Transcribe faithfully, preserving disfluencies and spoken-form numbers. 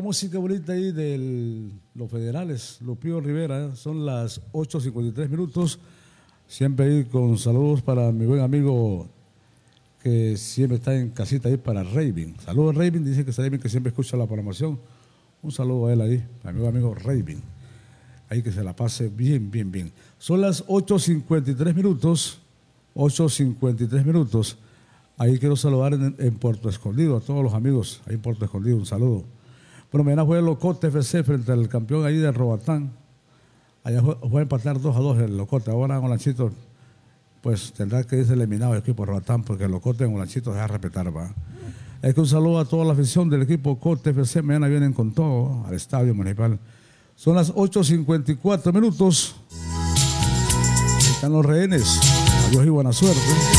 música bonita ahí de los federales, Lupillo Rivera. Son las ocho cincuenta y tres minutos. Siempre ahí con saludos para mi buen amigo que siempre está en casita ahí para Raven. Saludos Raven, dice que es Raven que siempre escucha la programación. Un saludo a él ahí, a mi amigo Raven. Ahí que se la pase bien, bien, bien. Son las ocho cincuenta y tres minutos. ocho cincuenta y tres minutos. Ahí quiero saludar en, en Puerto Escondido a todos los amigos ahí en Puerto Escondido. Un saludo. Bueno, mañana juega el Locote F C frente al campeón ahí de Roatán. Allá juega a empatar dos a dos el Locote. Ahora Olanchito pues tendrá que irse eliminado el equipo de Roatán porque el Locote en Olanchito se va a respetar, va. Es que un saludo a toda la afición del equipo Cote F C. Mañana vienen con todo al estadio municipal. Son las ocho cincuenta y cuatro minutos. Están los rehenes. Adiós y buena suerte.